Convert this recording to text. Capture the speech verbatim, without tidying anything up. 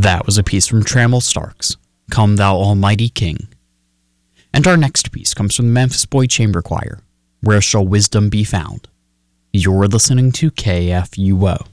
That was a piece from Trammell Starks, Come Thou Almighty King. And our next piece comes from the Memphis Boy Chamber Choir, Where Shall Wisdom Be Found? You're listening to K F U O.